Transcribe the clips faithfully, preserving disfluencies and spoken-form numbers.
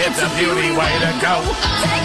It's a beauty way to go.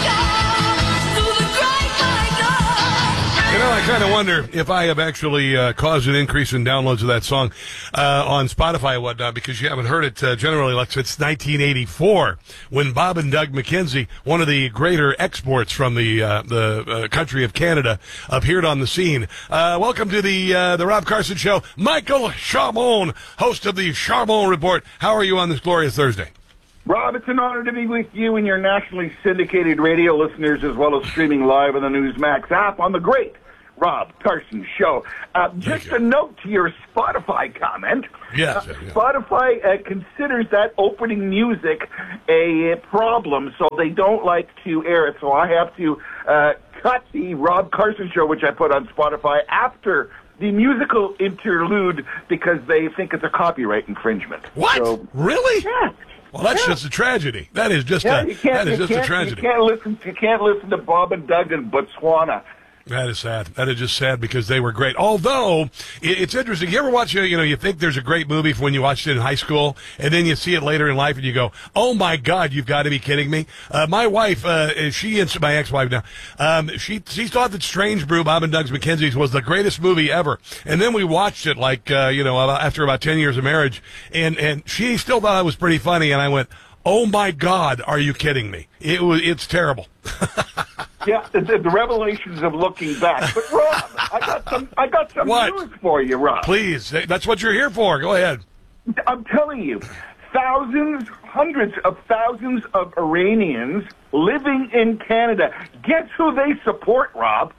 You know, I kind of wonder if I have actually uh, caused an increase in downloads of that song uh, on Spotify and whatnot, because you haven't heard it uh, generally like since nineteen eighty-four, when Bob and Doug McKenzie, one of the greater exports from the uh, the uh, country of Canada, appeared on the scene. Uh, welcome to the uh, the Rob Carson Show. Michael Charbon, host of the Charbon Report. How are you on this glorious Thursday? Rob, it's an honor to be with you and your nationally syndicated radio listeners, as well as streaming live on the Newsmax app on the great Rob Carson Show. Uh, just a note to your Spotify comment. Yes. Uh, yeah. Spotify uh, considers that opening music a problem, so they don't like to air it. So I have to uh, cut the Rob Carson Show, which I put on Spotify, after the musical interlude, because they think it's a copyright infringement. What? So, really? Yeah. Well, that's yeah. just a tragedy. That is just yeah, a you can't, that is you just a can't, tragedy. You can't listen. You can't listen to Bob and Doug in Botswana. That is sad. That is just sad, because they were great. Although, it's interesting. You ever watch, you know, you think there's a great movie from when you watched it in high school, and then you see it later in life, and you go, oh, my God, you've got to be kidding me. Uh, my wife, uh, she and my ex-wife now, um, she she thought that Strange Brew, Bob and Doug's McKenzie's, was the greatest movie ever. And then we watched it, like, uh, you know, after about ten years of marriage, and, and she still thought it was pretty funny, and I went, oh, my God, are you kidding me? It was, it's terrible. Yeah, the, the revelations of looking back. But Rob, I got some. I got some What? news for you, Rob. Please, that's what you're here for. Go ahead. I'm telling you, thousands, hundreds of thousands of Iranians living in Canada. Guess who they support, Rob?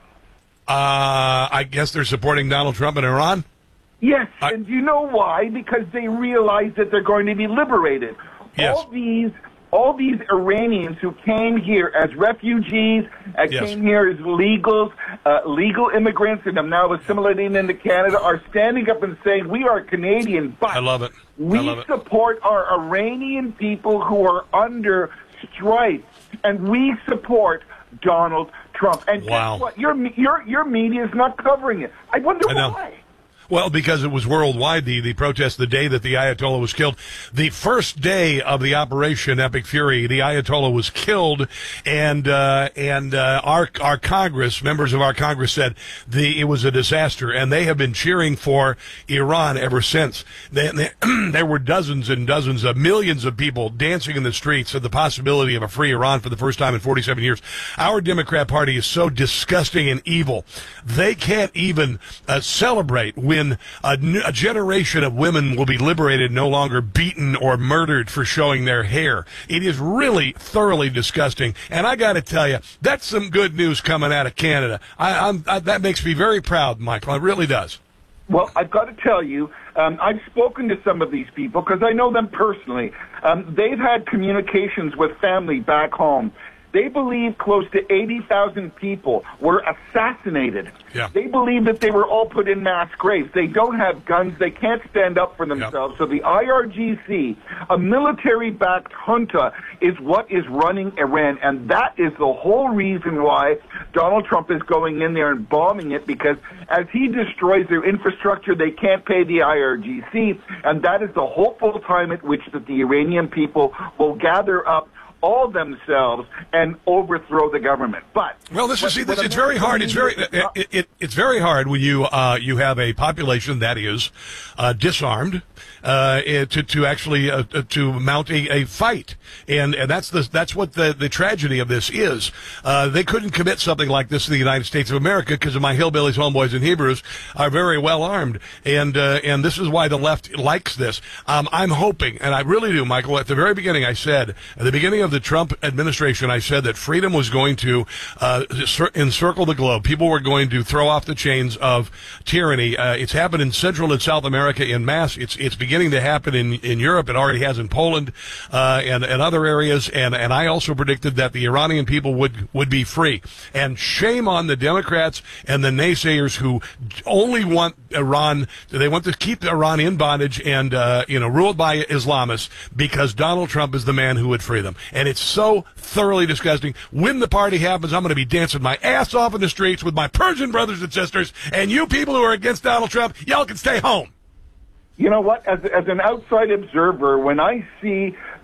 Uh, I guess they're supporting Donald Trump in Iran. Yes, I- and do you know why? Because they realize that they're going to be liberated. Yes. All these. All these Iranians who came here as refugees, uh, Yes. came here as legals, uh, legal immigrants, and are now assimilating into Canada, are standing up and saying, we are Canadian, but I love it. I we love it. support our Iranian people who are under strife, and we support Donald Trump. And Wow. guess what? Your, your, your media is not covering it. I wonder I know. why. Well, because it was worldwide, the, the protest, the day that the Ayatollah was killed. The first day of the Operation Epic Fury, the Ayatollah was killed, and uh, and uh, our our Congress, members of our Congress said the it was a disaster, and they have been cheering for Iran ever since. They, they, there were dozens and dozens of millions of people dancing in the streets at the possibility of a free Iran for the first time in forty-seven years. Our Democrat Party is so disgusting and evil. They can't even uh, celebrate when A, a generation of women will be liberated, no longer beaten or murdered for showing their hair. It is really thoroughly disgusting. And I got to tell you, that's some good news coming out of Canada. I, I'm, I, that makes me very proud, Michael. It really does. Well, I've got to tell you, um, I've spoken to some of these people because I know them personally. Um, they've had communications with family back home. They believe close to eighty thousand people were assassinated. Yeah. They believe that they were all put in mass graves. They don't have guns. They can't stand up for themselves. Yeah. So the I R G C, a military-backed junta, is what is running Iran. And that is the whole reason why Donald Trump is going in there and bombing it, because as he destroys their infrastructure, they can't pay the I R G C. And that is the hopeful time at which that the Iranian people will gather up all themselves and overthrow the government. But well, this is see, this, what it's very hard. It's very is, it, it, it's very hard when you uh, you have a population that is uh, disarmed uh, to to actually uh, to mount a, a fight, and and that's the that's what the the tragedy of this is. Uh, they couldn't commit something like this in the United States of America because of my hillbillies, homeboys, and Hebrews are very well armed, and uh, and this is why the left likes this. Um, I'm hoping, and I really do, Michael. At the very beginning, I said at the beginning of the Trump administration, I said that freedom was going to uh, encircle the globe. People were going to throw off the chains of tyranny. Uh, it's happened in Central and South America in mass. It's it's beginning to happen in, in Europe. It already has in Poland uh, and, and other areas. And, and I also predicted that the Iranian people would, would be free. And shame on the Democrats and the naysayers who only want Iran. They want to keep Iran in bondage and uh, you know ruled by Islamists because Donald Trump is the man who would free them. And it's so thoroughly disgusting. When the party happens, I'm going to be dancing my ass off in the streets with my Persian brothers and sisters, and you people who are against Donald Trump, y'all can stay home. You know what? As, as an outside observer, when I see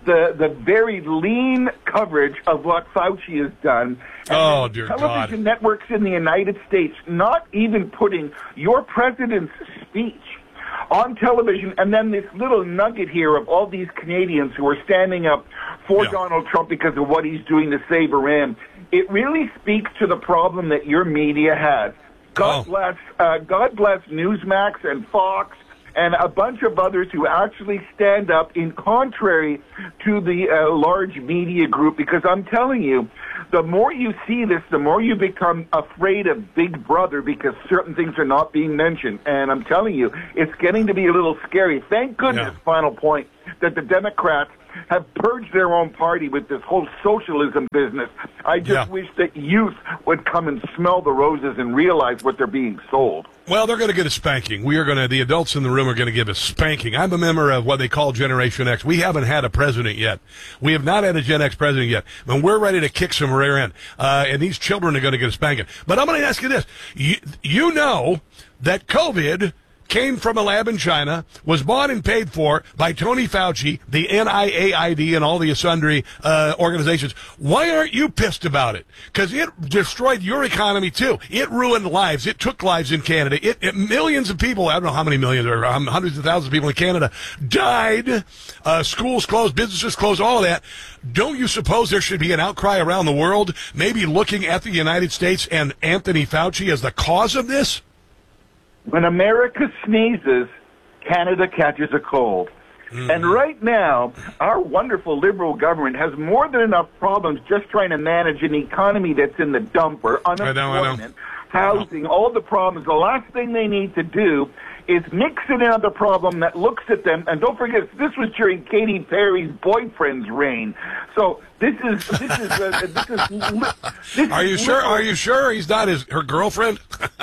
the, the very lean coverage of what Fauci has done. And oh, dear television God. networks in the United States not even putting your president's speech on television, and then this little nugget here of all these Canadians who are standing up for yeah. Donald Trump because of what he's doing to save Iran. It really speaks to the problem that your media has. God oh. bless, uh, God bless Newsmax and Fox and a bunch of others who actually stand up in contrary to the uh, large media group, because I'm telling you, the more you see this, the more you become afraid of Big Brother because certain things are not being mentioned. And I'm telling you, it's getting to be a little scary. Thank goodness, yeah. final point, that the Democrats have purged their own party with this whole socialism business. I just yeah. wish that youth would come and smell the roses and realize what they're being sold. Well, they're going to get a spanking. We are going to, the adults in the room are going to give a spanking. I'm a member of what they call Generation X. We haven't had a president yet. We have not had a Gen X president yet. And we're ready to kick some rear end. Uh, and these children are going to get a spanking. But I'm going to ask you this. You, you know that COVID came from a lab in China, was bought and paid for by Tony Fauci, the N I A I D, and all the sundry uh, organizations. Why aren't you pissed about it? Because it destroyed your economy, too. It ruined lives. It took lives in Canada. It, it Millions of people, I don't know how many millions, or um, hundreds of thousands of people in Canada died. Uh, schools closed, businesses closed, all of that. Don't you suppose there should be an outcry around the world, maybe looking at the United States and Anthony Fauci as the cause of this? When America sneezes, Canada catches a cold. Mm-hmm. And right now, our wonderful liberal government has more than enough problems just trying to manage an economy that's in the dumper, unemployment, I know, I know. housing, all the problems. The last thing they need to do is mix in another problem that looks at them. And don't forget, this was during Katy Perry's boyfriend's reign. So this is this is uh, this is. This Are you is sure? liberal. Are you sure he's not his her girlfriend?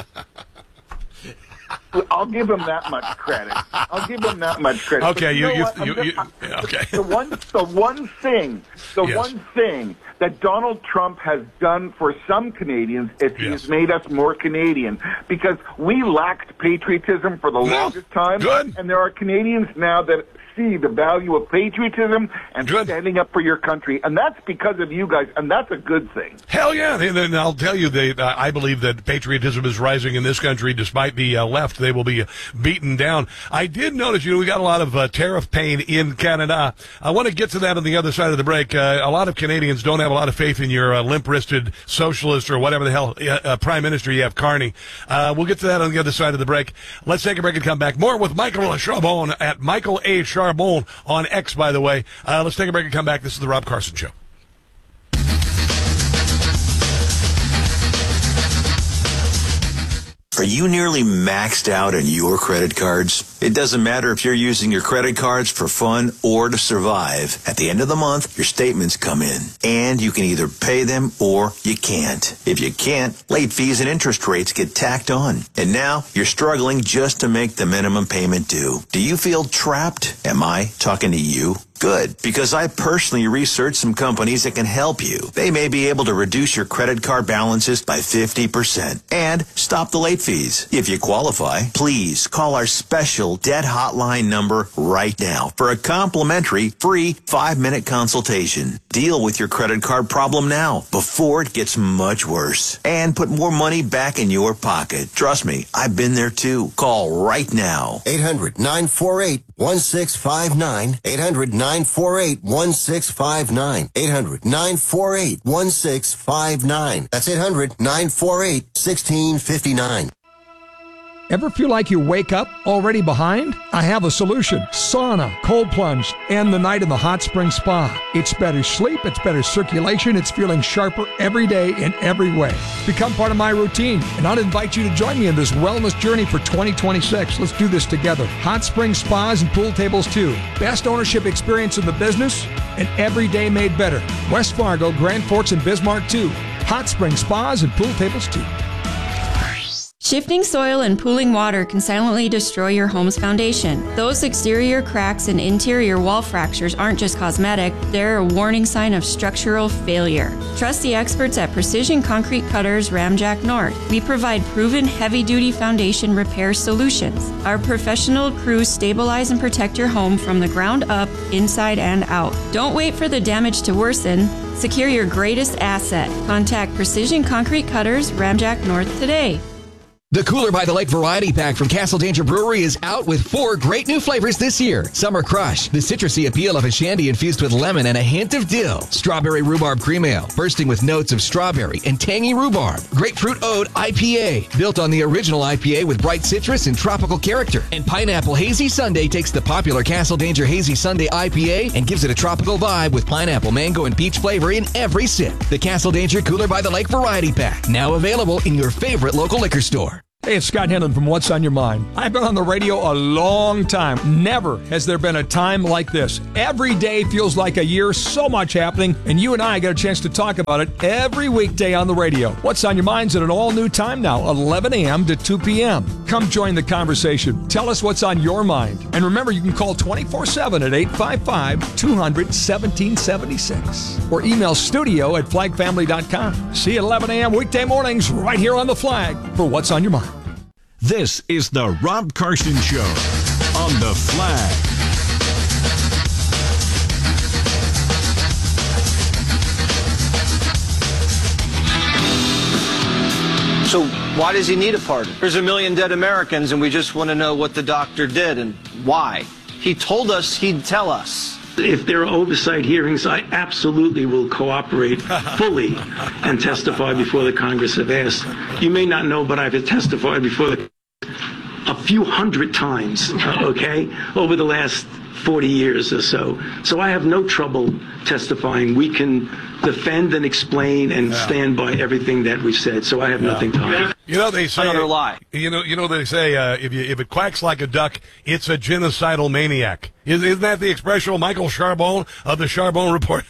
I'll give him that much credit. I'll give him that much credit. Okay, you, you, you, know you, you, you, you yeah, okay. The one, the one thing, the Yes. one thing that Donald Trump has done for some Canadians is he Yes. has made us more Canadian, because we lacked patriotism for the Well, longest time, good. and there are Canadians now that see the value of patriotism and Good. standing up for your country, and that's because of you guys, and that's a good thing. Hell yeah! And then I'll tell you, they, uh, I believe that patriotism is rising in this country. Despite the uh, left, they will be uh, beaten down. I did notice, you know, we got a lot of uh, tariff pain in Canada. I want to get to that on the other side of the break. Uh, a lot of Canadians don't have a lot of faith in your uh, limp-wristed socialist or whatever the hell uh, uh, prime minister you have, Carney. Uh, we'll get to that on the other side of the break. Let's take a break and come back. More with Michael Charbon at Michael A. Charbon on X, by the way. Uh, let's take a break and come back. This is the Rob Carson Show. Are you nearly maxed out on your credit cards? It doesn't matter if you're using your credit cards for fun or to survive. At the end of the month, your statements come in, and you can either pay them or you can't. If you can't, late fees and interest rates get tacked on. And now you're struggling just to make the minimum payment due. Do you feel trapped? Am I talking to you? Good, because I personally researched some companies that can help you. They may be able to reduce your credit card balances by fifty percent and stop the late fees. If you qualify, please call our special debt hotline number right now for a complimentary free five-minute consultation. Deal with your credit card problem now before it gets much worse and put more money back in your pocket. Trust me, I've been there too. Call right now. eight hundred nine four eight one six five nine. eight hundred nine four eight one six five nine. eight hundred nine four eight one six five nine. That's eight hundred nine four eight one six five nine. Ever feel like you wake up already behind? I have a solution. Sauna, cold plunge, and the night in the hot spring spa. It's better sleep, it's better circulation, it's feeling sharper every day in every way. Become part of my routine, and I'll invite you to join me in this wellness journey for twenty twenty-six. Let's do this together. Hot spring spas and pool tables too. Best ownership experience in the business, and every day made better. West Fargo, Grand Forks, and Bismarck too. Hot spring spas and pool tables too. Shifting soil and pooling water can silently destroy your home's foundation. Those exterior cracks and interior wall fractures aren't just cosmetic, they're a warning sign of structural failure. Trust the experts at Precision Concrete Cutters Ramjack North. We provide proven heavy-duty foundation repair solutions. Our professional crews stabilize and protect your home from the ground up, inside and out. Don't wait for the damage to worsen. Secure your greatest asset. Contact Precision Concrete Cutters Ramjack North today. The Cooler by the Lake Variety Pack from Castle Danger Brewery is out with four great new flavors this year. Summer Crush, the citrusy appeal of a shandy infused with lemon and a hint of dill. Strawberry Rhubarb Cream Ale, bursting with notes of strawberry and tangy rhubarb. Grapefruit Ode I P A, built on the original I P A with bright citrus and tropical character. And Pineapple Hazy Sundae takes the popular Castle Danger Hazy Sundae I P A and gives it a tropical vibe with pineapple, mango, and peach flavor in every sip. The Castle Danger Cooler by the Lake Variety Pack, now available in your favorite local liquor store. Hey, it's Scott Henlon from What's on Your Mind. I've been on the radio a long time. Never has there been a time like this. Every day feels like a year, so much happening, and you and I get a chance to talk about it every weekday on the radio. What's on Your Mind's at an all-new time now, eleven a.m. to two p.m. Come join the conversation. Tell us what's on your mind. And remember, you can call twenty-four seven at eight five five, two hundred, seventeen seventy-six or email studio at flag family dot com. See you at eleven a.m. weekday mornings right here on The Flag for What's on Your Mind. This is the Rob Carson Show on The Flag. So why does he need a pardon? There's a million dead Americans, and we just want to know what the doctor did and why. He told us he'd tell us. If there are oversight hearings, I absolutely will cooperate fully and testify before the Congress if asked. You may not know, but I've testified before the a few hundred times, okay, over the last forty years or so. So I have no trouble testifying. We can defend and explain and yeah. stand by everything that we've said. So I have yeah. nothing to hide. You know they say another lie. You know, you know they say uh, if you if it quacks like a duck, it's a genocidal maniac. Isn't that the expression of Michael Charbon of the Charbon Report?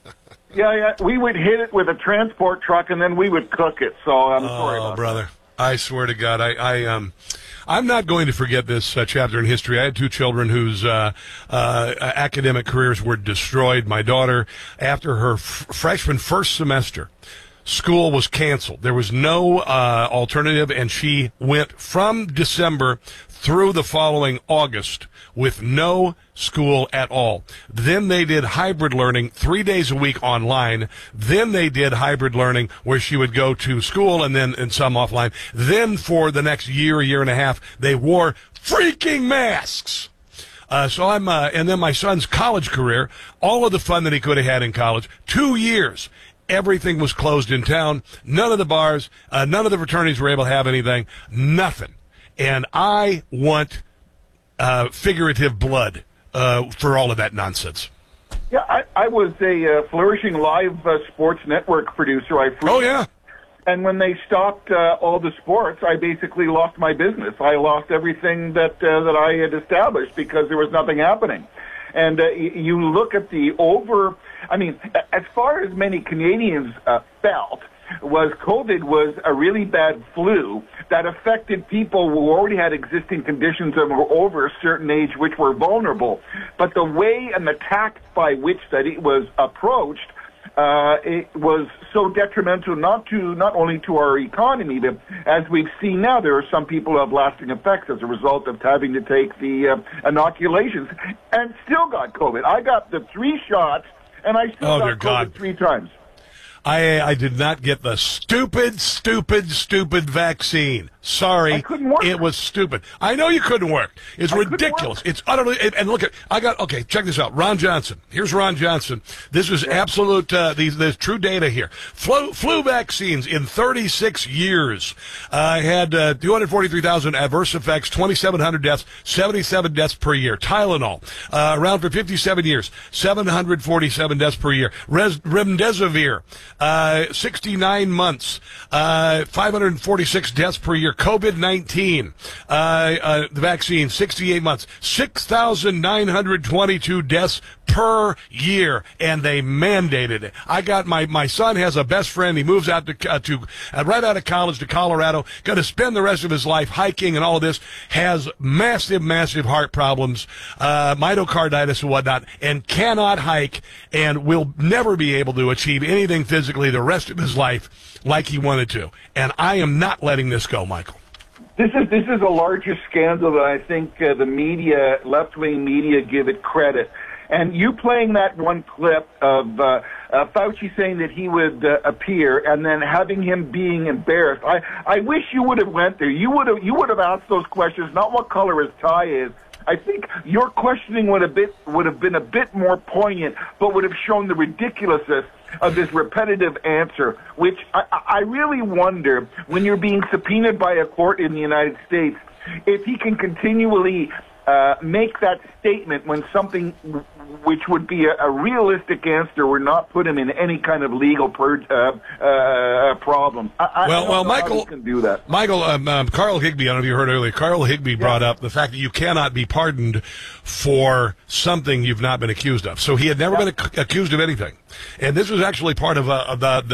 yeah, yeah. We would hit it with a transport truck and then we would cook it. So I'm oh, sorry about brother. that. I swear to God, I, I um. I'm not going to forget this uh, chapter in history. I had two children whose uh, uh, academic careers were destroyed. My daughter, after her f- freshman first semester, school was canceled. There was no uh, alternative, and she went from December through the following August with no school at all. Then they did hybrid learning three days a week online. Then they did hybrid learning where she would go to school and then and some offline. Then for the next year, year and a half, they wore freaking masks. Uh, so I'm, uh, and then my son's college career, all of the fun that he could have had in college, two years. Everything was closed in town. None of the bars, uh, none of the fraternities were able to have anything. Nothing. And I want uh, figurative blood uh, for all of that nonsense. Yeah, I, I was a uh, flourishing live uh, sports network producer. I oh, yeah. And when they stopped uh, all the sports, I basically lost my business. I lost everything that uh, that I had established because there was nothing happening. And uh, you look at the over, I mean, as far as many Canadians uh, felt, was COVID was a really bad flu that affected people who already had existing conditions and were over a certain age, which were vulnerable. But the way and the tact by which that it was approached, uh, it was so detrimental not to not only to our economy, but as we've seen now, there are some people who have lasting effects as a result of having to take the uh, inoculations and still got COVID. I got the three shots, and I still oh, got COVID God. three times. I I did not get the stupid, stupid, stupid vaccine. Sorry, I couldn't work. It was stupid. I know you couldn't work. It's I ridiculous. It's utterly. And look at, I got. Okay, check this out. Ron Johnson. Here's Ron Johnson. This is absolute. Uh, these there's true data here. Flu flu vaccines in thirty-six years uh, had uh, two hundred forty-three thousand adverse effects, twenty-seven hundred deaths, seventy-seven deaths per year. Tylenol uh, around for fifty-seven years, seven hundred forty-seven deaths per year. Res- Remdesivir uh, sixty-nine months, uh, five hundred forty-six deaths per year. COVID nineteen, uh, uh, the vaccine, sixty-eight months, six thousand nine hundred twenty-two deaths per year, and they mandated it. I got my, my son has a best friend. He moves out to, uh, to uh, right out of college to Colorado, going to spend the rest of his life hiking and all this, has massive, massive heart problems, uh, myocarditis and whatnot, and cannot hike and will never be able to achieve anything physically the rest of his life like he wanted to. And I am not letting this go, Michael. This is this is a larger scandal that I think uh, the media, left-wing media, give it credit. And you playing that one clip of uh, uh, Fauci saying that he would uh, appear, and then having him being embarrassed. I I wish you would have went there. You would have you would have asked those questions, not what color his tie is. I think your questioning would have been would have been a bit more poignant, but would have shown the ridiculousness of this repetitive answer, which I, I really wonder, when you're being subpoenaed by a court in the United States, if he can continually uh, make that statement when something which would be a, a realistic answer would not put him in any kind of legal per, uh, uh, problem. I, well, I don't well, know Michael how he can do that. Michael, um, um, Carl Higbee, I don't know if you heard earlier, Carl Higbee brought yeah. up the fact that you cannot be pardoned for something you've not been accused of. So he had never yeah. been ac- accused of anything. And this was actually part of, uh, of the, the